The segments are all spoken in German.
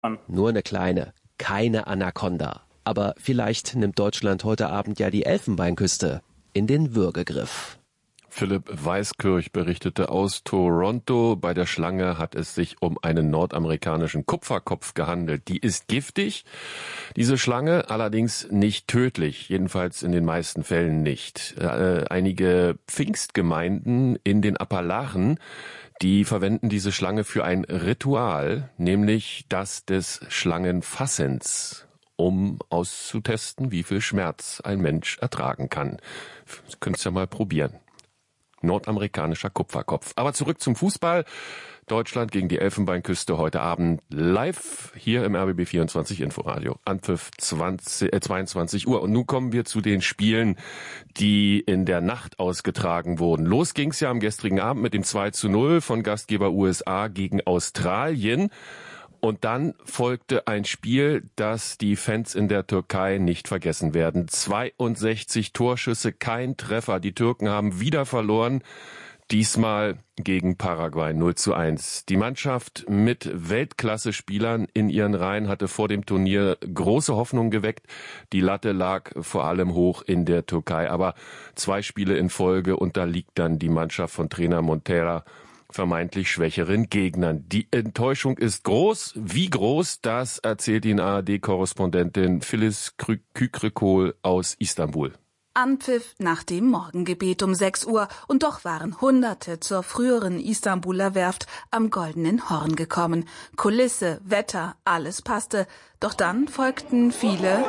Nur eine kleine, keine Anaconda. Aber vielleicht nimmt Deutschland heute Abend ja die Elfenbeinküste in den Würgegriff. Philipp Weißkirch berichtete aus Toronto. Bei der Schlange hat es sich um einen nordamerikanischen Kupferkopf gehandelt. Die ist giftig, diese Schlange, allerdings nicht tödlich, jedenfalls in den meisten Fällen nicht. Einige Pfingstgemeinden in den Appalachen, die verwenden diese Schlange für ein Ritual, nämlich das des Schlangenfassens, um auszutesten, wie viel Schmerz ein Mensch ertragen kann. Sie können es ja mal probieren. Nordamerikanischer Kupferkopf. Aber zurück zum Fußball. Deutschland gegen die Elfenbeinküste heute Abend live hier im RBB 24 Inforadio. Anpfiff 22 Uhr. Und nun kommen wir zu den Spielen, die in der Nacht ausgetragen wurden. Los ging's ja am gestrigen Abend mit dem 2:0 von Gastgeber USA gegen Australien. Und dann folgte ein Spiel, das die Fans in der Türkei nicht vergessen werden. 62 Torschüsse, kein Treffer. Die Türken haben wieder verloren. Diesmal gegen Paraguay 0:1. Die Mannschaft mit Weltklasse-Spielern in ihren Reihen hatte vor dem Turnier große Hoffnung geweckt. Die Latte lag vor allem hoch in der Türkei. Aber 2 Spiele in Folge unterliegt dann die Mannschaft von Trainer Montella vermeintlich schwächeren Gegnern. Die Enttäuschung ist groß. Wie groß, das erzählt Ihnen ARD-Korrespondentin Filiz Kükrikol aus Istanbul. Anpfiff nach dem Morgengebet um 6 Uhr und doch waren Hunderte zur früheren Istanbuler Werft am Goldenen Horn gekommen. Kulisse, Wetter, alles passte. Doch dann folgten viele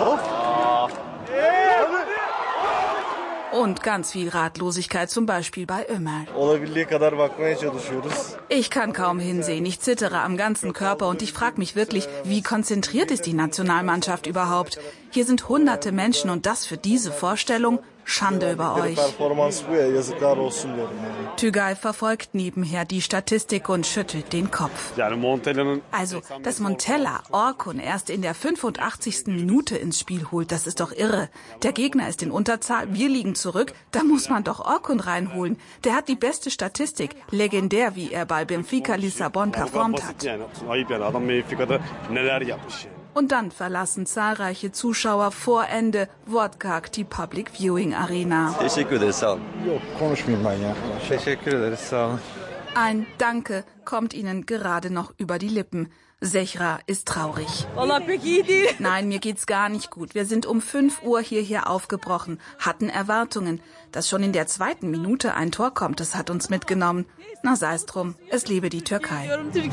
und ganz viel Ratlosigkeit, zum Beispiel bei Ömer. Ich kann kaum hinsehen, ich zittere am ganzen Körper und ich frage mich wirklich, wie konzentriert ist die Nationalmannschaft überhaupt? Hier sind hunderte Menschen und das für diese Vorstellung? Schande über euch. Tugay verfolgt nebenher die Statistik und schüttelt den Kopf. Also, dass Montella Orkun erst in der 85. Minute ins Spiel holt, das ist doch irre. Der Gegner ist in Unterzahl, wir liegen zurück, da muss man doch Orkun reinholen. Der hat die beste Statistik, legendär, wie er bei Benfica Lissabon performt hat. Und dann verlassen zahlreiche Zuschauer vor Ende wortkarg die Public Viewing Arena. Ein Danke kommt ihnen gerade noch über die Lippen. Zehra ist traurig. Nein, mir geht's gar nicht gut. Wir sind um 5 Uhr hierher aufgebrochen, hatten Erwartungen. Dass schon in der 2. Minute ein Tor kommt, das hat uns mitgenommen. Na sei's drum, es lebe die Türkei.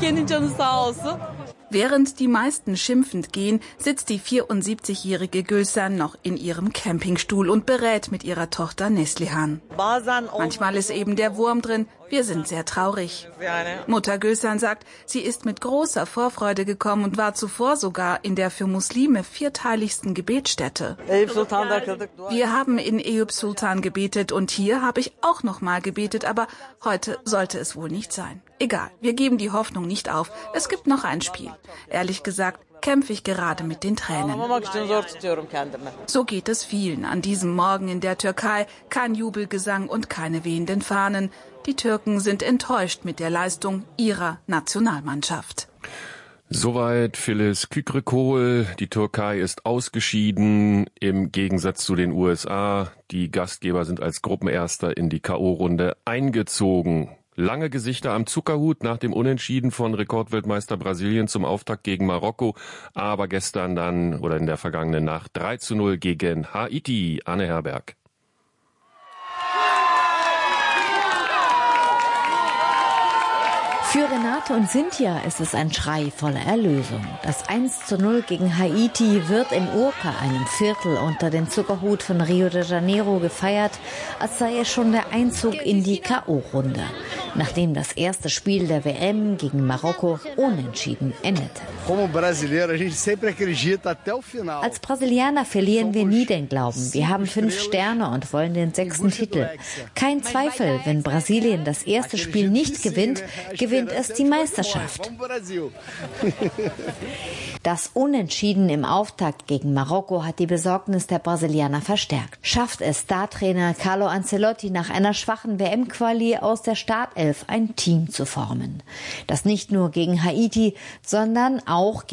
Während die meisten schimpfend gehen, sitzt die 74-jährige Gülsen noch in ihrem Campingstuhl und berät mit ihrer Tochter Neslihan. Manchmal ist eben der Wurm drin, wir sind sehr traurig. Mutter Gülsen sagt, sie ist mit großer Vorfreude gekommen und war zuvor sogar in der für Muslime 4-teiligsten Gebetsstätte. Wir haben in Eyüp Sultan gebetet und hier habe ich auch noch mal gebetet, aber heute sollte es wohl nicht sein. Egal, wir geben die Hoffnung nicht auf. Es gibt noch ein Spiel. Ehrlich gesagt, kämpfe ich gerade mit den Tränen. So geht es vielen an diesem Morgen in der Türkei. Kein Jubelgesang und keine wehenden Fahnen. Die Türken sind enttäuscht mit der Leistung ihrer Nationalmannschaft. Soweit Filiz Kükrikol. Die Türkei ist ausgeschieden, im Gegensatz zu den USA. Die Gastgeber sind als Gruppenerster in die K.O.-Runde eingezogen. Lange Gesichter am Zuckerhut nach dem Unentschieden von Rekordweltmeister Brasilien zum Auftakt gegen Marokko. Aber gestern dann oder in der vergangenen Nacht 3:0 gegen Haiti. Anne Herberg. Für Renate und Cynthia ist es ein Schrei voller Erlösung. Das 1:0 gegen Haiti wird in Urca, einem Viertel unter dem Zuckerhut von Rio de Janeiro, gefeiert, als sei es schon der Einzug in die K.O.-Runde, nachdem das erste Spiel der WM gegen Marokko unentschieden endete. Als Brasilianer verlieren wir nie den Glauben. Wir haben 5 Sterne und wollen den 6. Titel. Kein Zweifel, wenn Brasilien das erste Spiel nicht gewinnt, gewinnt es die Meisterschaft. Das Unentschieden im Auftakt gegen Marokko hat die Besorgnis der Brasilianer verstärkt. Schafft es Startrainer Carlo Ancelotti nach einer schwachen WM-Quali aus der Startelf 2011 ein Team zu formen, das nicht nur gegen Haiti, sondern auch